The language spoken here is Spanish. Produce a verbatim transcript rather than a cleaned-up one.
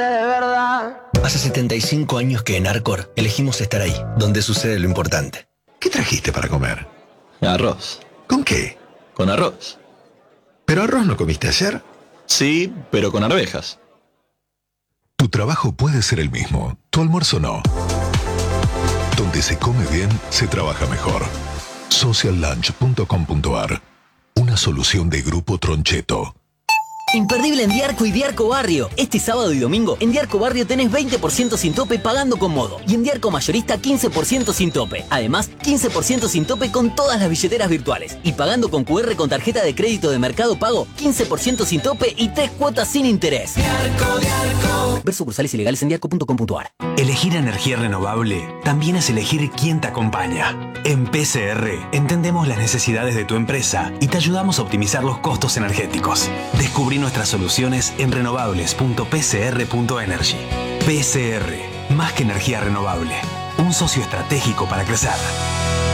De verdad. Hace setenta y cinco años que en Arcor elegimos estar ahí, donde sucede lo importante. ¿Qué trajiste para comer? Arroz. ¿Con qué? Con arroz. ¿Pero arroz no comiste ayer? Sí, pero con arvejas. Tu trabajo puede ser el mismo, tu almuerzo no. Donde se come bien, se trabaja mejor. social lunch punto com punto a r. Una solución de Grupo Troncheto. Imperdible en Diarco y Diarco Barrio. Este sábado y domingo en Diarco Barrio tenés veinte por ciento sin tope pagando con modo. Y en Diarco Mayorista quince por ciento sin tope. Además, quince por ciento sin tope con todas las billeteras virtuales. Y pagando con cu erre con tarjeta de crédito de Mercado Pago, quince por ciento sin tope y tres cuotas sin interés. Diarco, Diarco. Ver sucursales ilegales en diarco punto com punto a r. Elegir energía renovable también es elegir quién te acompaña. En P C R entendemos las necesidades de tu empresa y te ayudamos a optimizar los costos energéticos. Descubrí nuestras soluciones en renovables punto p c r punto energy. P C R, más que energía renovable, un socio estratégico para crecer.